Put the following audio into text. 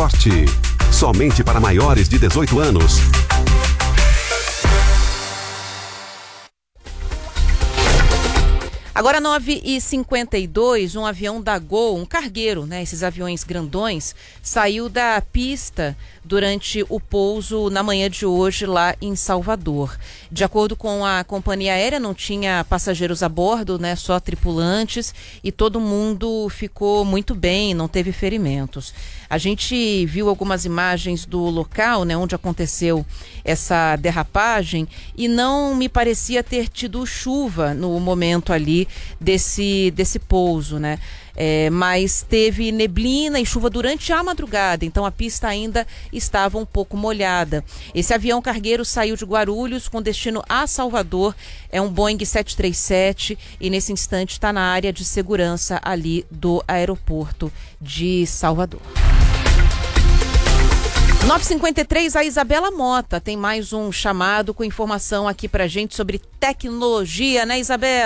Esporte. Somente para maiores de 18 anos. Agora 9h52, um avião da Gol, um cargueiro, né? Esses aviões grandões, saiu da pista durante o pouso na manhã de hoje lá em Salvador. De acordo com a companhia aérea, não tinha passageiros a bordo, né? Só tripulantes, e todo mundo ficou muito bem, não teve ferimentos. A gente viu algumas imagens do local, né? Onde aconteceu essa derrapagem, e não me parecia ter tido chuva no momento ali desse pouso, né? Mas teve neblina e chuva durante a madrugada, então a pista ainda estava um pouco molhada. Esse avião cargueiro saiu de Guarulhos com destino a Salvador, é um Boeing 737 e nesse instante está na área de segurança ali do aeroporto de Salvador. 9h53, a Isabela Mota tem mais um chamado com informação aqui pra gente sobre tecnologia, né, Isabela?